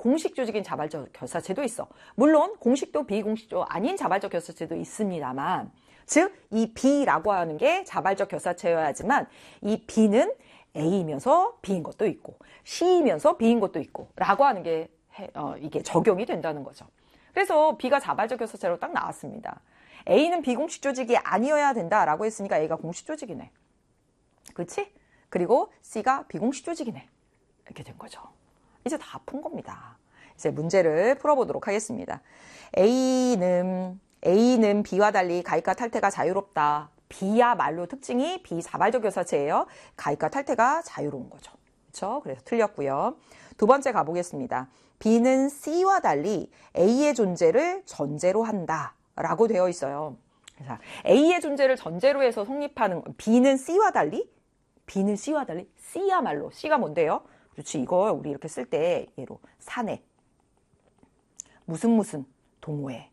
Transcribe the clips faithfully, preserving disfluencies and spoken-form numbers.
공식 조직인 자발적 결사체도 있어. 물론 공식도 비공식도 아닌 자발적 결사체도 있습니다만, 즉 이 B라고 하는 게 자발적 결사체여야 하지만 이 B는 A이면서 B인 것도 있고 C이면서 B인 것도 있고 라고 하는 게 어, 이게 적용이 된다는 거죠. 그래서 B가 자발적 결사체로 딱 나왔습니다. A는 비공식 조직이 아니어야 된다라고 했으니까 A가 공식 조직이네. 그렇지? 그리고 C가 비공식 조직이네. 이렇게 된 거죠. 이제 다 푼 겁니다. 이제 문제를 풀어보도록 하겠습니다. A는 A는 B와 달리 가입과 탈퇴가 자유롭다. B야말로 특징이 비자발적 결사체예요. 가입과 탈퇴가 자유로운 거죠. 그렇죠? 그래서 틀렸고요. 두 번째 가보겠습니다. B는 C와 달리 A의 존재를 전제로 한다 라고 되어 있어요. 자, A의 존재를 전제로 해서 성립하는 B는 C와 달리 B는 C와 달리 C야말로 C가 뭔데요? 그렇지, 이걸 우리 이렇게 쓸 때 예로 사내 무슨 무슨 동호회,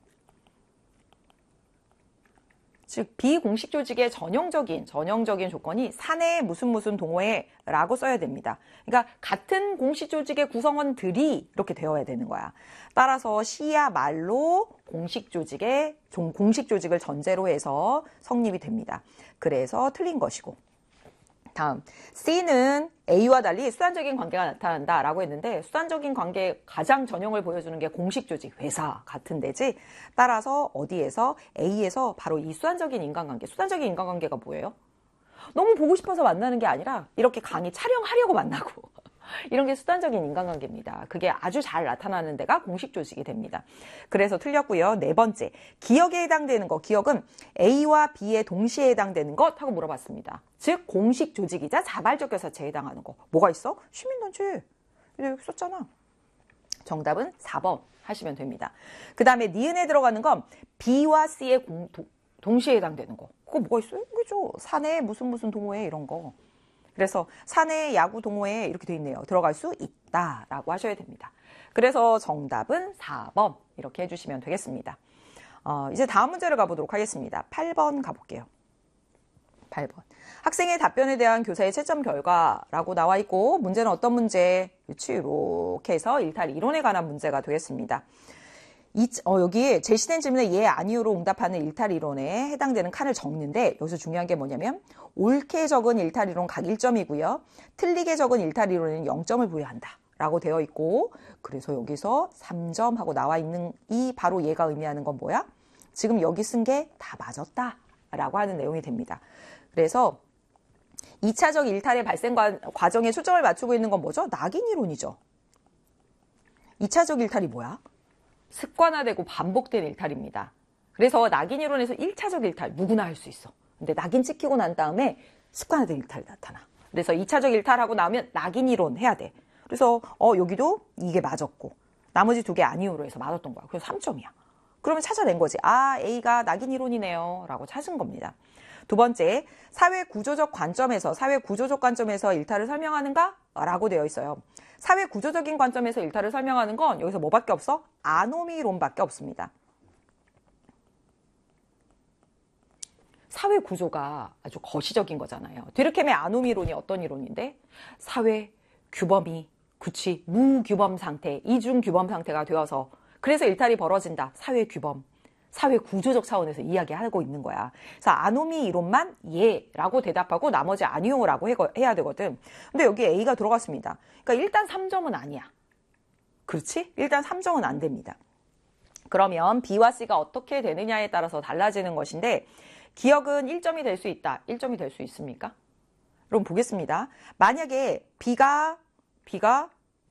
즉 비공식 조직의 전형적인 전형적인 조건이 사내 무슨 무슨 동호회라고 써야 됩니다. 그러니까 같은 공식 조직의 구성원들이 이렇게 되어야 되는 거야. 따라서 C야말로 공식 조직의 공식 조직을 전제로 해서 성립이 됩니다. 그래서 틀린 것이고. 다음, C는 A와 달리 수단적인 관계가 나타난다 라고 했는데 수단적인 관계 가장 전형을 보여주는 게 공식 조직, 회사 같은 데지. 따라서 어디에서? A에서 바로 이 수단적인 인간관계. 수단적인 인간관계가 뭐예요? 너무 보고 싶어서 만나는 게 아니라 이렇게 강의 촬영하려고 만나고 이런 게 수단적인 인간관계입니다. 그게 아주 잘 나타나는 데가 공식 조직이 됩니다. 그래서 틀렸고요. 네 번째, 기억에 해당되는 것. 기억은 A와 B에 동시에 해당되는 것 하고 물어봤습니다. 즉 공식 조직이자 자발적 결사체에 해당하는 거. 뭐가 있어? 시민단체. 여기 썼잖아. 정답은 사 번 하시면 됩니다. 그 다음에 니은에 들어가는 건 B와 C에 공, 도, 동시에 해당되는 거. 그거 뭐가 있어요? 그죠? 사내 무슨 무슨 동호회 이런 거. 그래서 사내 야구 동호회에 이렇게 돼 있네요. 들어갈 수 있다라고 하셔야 됩니다. 그래서 정답은 사 번 이렇게 해주시면 되겠습니다. 어, 이제 다음 문제를 가보도록 하겠습니다. 팔 번 가볼게요. 팔 번. 학생의 답변에 대한 교사의 채점 결과라고 나와 있고 문제는 어떤 문제? 그렇지, 이렇게 해서 일탈 이론에 관한 문제가 되겠습니다. 이, 어, 여기 제시된 질문에 예, 아니요로 응답하는 일탈이론에 해당되는 칸을 적는데 여기서 중요한 게 뭐냐면 옳게 적은 일탈이론 각 일 점이고요. 틀리게 적은 일탈이론에는 영 점을 부여한다 라고 되어 있고 그래서 여기서 삼 점 하고 나와 있는 이 바로 얘가 의미하는 건 뭐야? 지금 여기 쓴 게 다 맞았다 라고 하는 내용이 됩니다. 그래서 이 차적 일탈의 발생 과정에 초점을 맞추고 있는 건 뭐죠? 낙인이론이죠. 이 차적 일탈이 뭐야? 습관화되고 반복된 일탈입니다. 그래서 낙인이론에서 일 차적 일탈 누구나 할 수 있어. 근데 낙인 찍히고 난 다음에 습관화된 일탈이 나타나. 그래서 이 차적 일탈하고 나오면 낙인이론 해야 돼. 그래서 어 여기도 이게 맞았고 나머지 두 개 아니오로 해서 맞았던 거야. 그래서 삼 점이야. 그러면 찾아낸 거지. 아, A가 낙인이론이네요 라고 찾은 겁니다. 두 번째, 사회 구조적 관점에서 사회 구조적 관점에서 일탈을 설명하는가? 라고 되어 있어요. 사회 구조적인 관점에서 일탈을 설명하는 건 여기서 뭐밖에 없어? 아노미론밖에 없습니다. 사회 구조가 아주 거시적인 거잖아요. 뒤르켐의 아노미론이 어떤 이론인데? 사회 규범이 그치 무규범 상태, 이중 규범 상태가 되어서 그래서 일탈이 벌어진다. 사회 규범, 사회 구조적 차원에서 이야기하고 있는 거야. 그래서 아노미 이론만 예라고 대답하고 나머지 아니오라고 해야 되거든. 근데 여기 A가 들어갔습니다. 그러니까 일단 삼 점은 아니야. 그렇지? 일단 삼 점은 안 됩니다. 그러면 B와 C가 어떻게 되느냐에 따라서 달라지는 것인데 기억은 일 점이 될 수 있다. 일 점이 될 수 있습니까? 그럼 보겠습니다. 만약에 B가 B가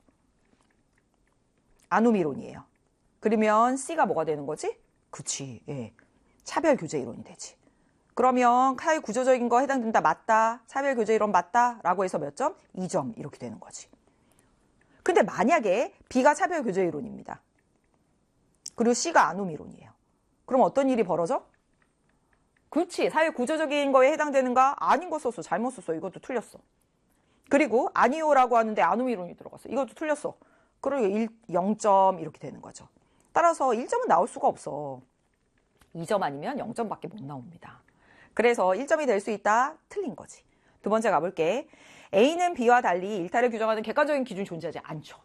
아노미론이에요. 그러면 C가 뭐가 되는 거지? 그치, 예. 차별 교제 이론이 되지. 그러면 사회 구조적인 거 해당된다, 맞다. 차별 교제 이론 맞다. 라고 해서 몇 점? 이 점 이렇게 되는 거지. 근데 만약에 B가 차별 교제 이론입니다. 그리고 C가 아노미론이에요. 그럼 어떤 일이 벌어져? 그렇지. 사회 구조적인 거에 해당되는가? 아닌 거 썼어. 잘못 썼어. 이것도 틀렸어. 그리고 아니오라고 하는데 아노미론이 들어갔어. 이것도 틀렸어. 그리고 영 점 이렇게 되는 거죠. 따라서 일 점은 나올 수가 없어. 이 점 아니면 영 점밖에 못 나옵니다. 그래서 일 점이 될 수 있다? 틀린 거지. 두 번째 가볼게. A는 B와 달리 일탈을 규정하는 객관적인 기준이 존재하지 않죠.